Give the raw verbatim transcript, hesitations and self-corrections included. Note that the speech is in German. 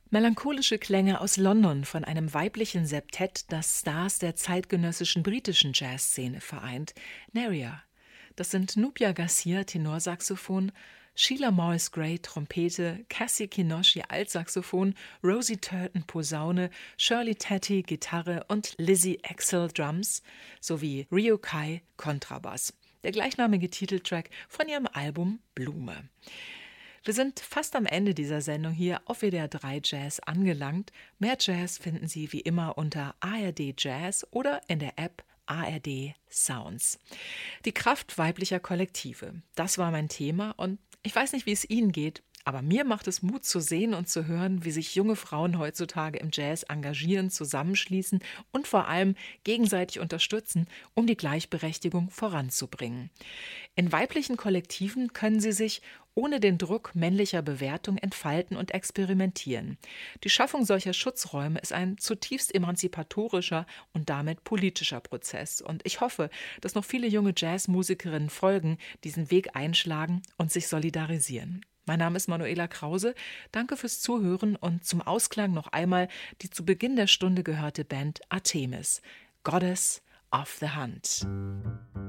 Melancholische Klänge aus London von einem weiblichen Septett, das Stars der zeitgenössischen britischen Jazzszene vereint, Neria. Das sind Nubya Garcia, Tenorsaxophon, Sheila Morris Gray, Trompete, Cassie Kinoshi, Altsaxophon, Rosie Turton, Posaune, Shirley Tatty, Gitarre und Lizzie Axel, Drums, sowie Rio Kai, Kontrabass. Der gleichnamige Titeltrack von ihrem Album Blume. Wir sind fast am Ende dieser Sendung hier auf W D R drei Jazz angelangt. Mehr Jazz finden Sie wie immer unter A R D Jazz oder in der App A R D Sounds. Die Kraft weiblicher Kollektive, das war mein Thema und ich weiß nicht, wie es Ihnen geht, aber mir macht es Mut zu sehen und zu hören, wie sich junge Frauen heutzutage im Jazz engagieren, zusammenschließen und vor allem gegenseitig unterstützen, um die Gleichberechtigung voranzubringen. In weiblichen Kollektiven können sie sich ohne den Druck männlicher Bewertung entfalten und experimentieren. Die Schaffung solcher Schutzräume ist ein zutiefst emanzipatorischer und damit politischer Prozess. Und ich hoffe, dass noch viele junge Jazzmusikerinnen folgen, diesen Weg einschlagen und sich solidarisieren. Mein Name ist Manuela Krause. Danke fürs Zuhören und zum Ausklang noch einmal die zu Beginn der Stunde gehörte Band Artemis, Goddess of the Hunt.